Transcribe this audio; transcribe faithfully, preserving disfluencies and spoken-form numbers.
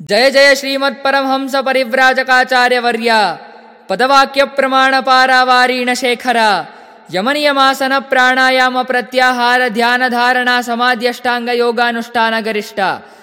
जय जय श्रीमत्परमहंस परिव्राजकाचार्यवर्य पदवाक्य प्रमाण पारावारीण शेखर यमनियमासन प्राणायाम प्रत्याहार ध्यान धारणा समाध्यष्टांग योगानुष्ठान गरिष्ठ